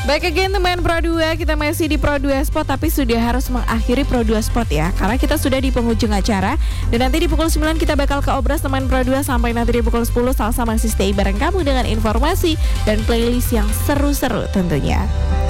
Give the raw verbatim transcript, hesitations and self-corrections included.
Baik again teman Pro dua, kita masih di Pro dua Sport tapi sudah harus mengakhiri Pro dua Sport ya. Karena kita sudah di penghujung acara dan nanti di pukul sembilan kita bakal ke Obras teman Pro dua sampai nanti di pukul sepuluh Salsa masih stay bareng kamu dengan informasi dan playlist yang seru-seru tentunya.